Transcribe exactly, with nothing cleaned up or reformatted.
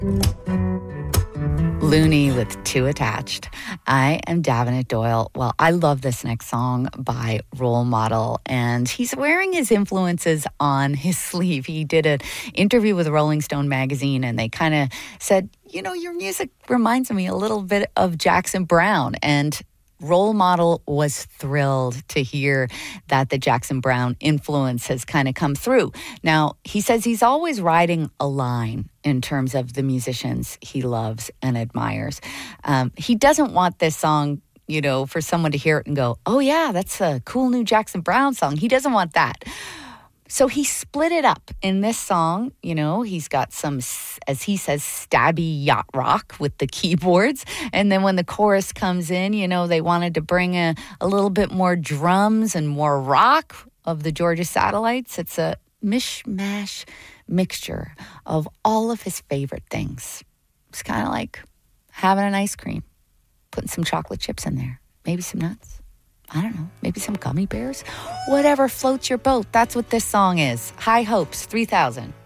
Looney with Too Attached. I am Davenant Doyle. Well, I love this next song by Role Model, and he's wearing his influences on his sleeve. He did an interview with Rolling Stone magazine, and they kind of said, you know, your music reminds me a little bit of Jackson Browne, and Role Model was thrilled to hear that the Jackson Browne influence has kind of come through. Now, he says he's always riding a line in terms of the musicians he loves and admires. Um, he doesn't want this song, you know, for someone to hear it and go, oh yeah, that's a cool new Jackson Browne song. He doesn't want that. So he split it up in this song. You know, he's got some, as he says, stabby yacht rock with the keyboards. And then when the chorus comes in, you know, they wanted to bring a, a little bit more drums and more rock of the Georgia Satellites. It's a mishmash mixture of all of his favorite things. It's kind of like having an ice cream, putting some chocolate chips in there, maybe some nuts. I don't know, maybe some gummy bears? Whatever floats your boat. That's what this song is. High Hopes, three thousand.